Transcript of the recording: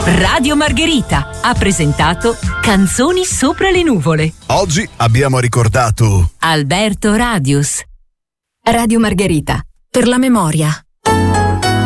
Radio Margherita ha presentato Canzoni sopra le nuvole. Oggi abbiamo ricordato Alberto Radius. Radio Margherita, per la memoria.